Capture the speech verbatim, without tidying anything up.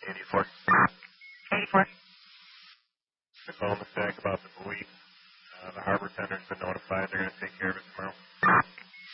eighty-four. eighty-four. The call in the stack about the buoy. Uh, the harbor tender's been notified. They're going to take care of it tomorrow.